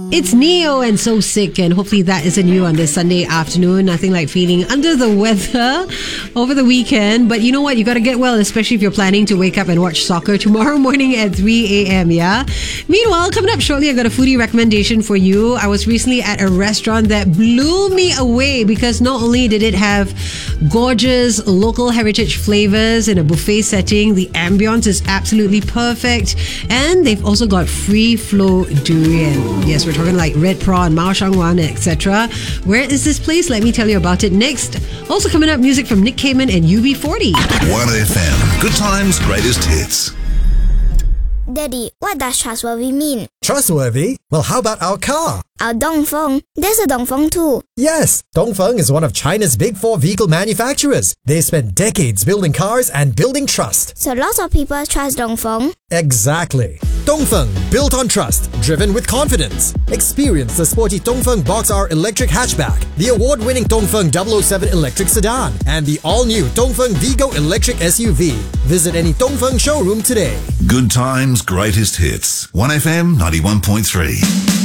It's Neo and So Sick, and hopefully that isn't you on this Sunday afternoon. Nothing like feeling under the weather over the weekend. But you know what? You got to get well, especially if you're planning to wake up and watch soccer tomorrow morning at 3 a.m., yeah? Meanwhile, coming up shortly, I got a foodie recommendation for you. I was recently at a restaurant that blew me away because not only did it have gorgeous local heritage flavors in a buffet setting, the ambience is absolutely perfect, and they've also got free flow durian. Yes, we're talking like red prawn, Mao Shang Wan, etc. Where is this place? Let me tell you about it next. Also coming up, music from Nick Cayman and UB40. 1FM. Good times, greatest hits. Daddy, what does trustworthy mean? Trustworthy? Well, how about our car? Our Dongfeng. There's a Dongfeng too. Yes, Dongfeng is one of China's big four vehicle manufacturers. They spent decades building cars and building trust. So lots of people trust Dongfeng. Exactly. Dongfeng, built on trust, driven with confidence. Experience the sporty Dongfeng Box R electric hatchback, the award-winning Dongfeng 007 electric sedan, and the all-new Dongfeng Vigo electric SUV. Visit any Dongfeng showroom today. Good times, greatest hits. 1FM 91.3.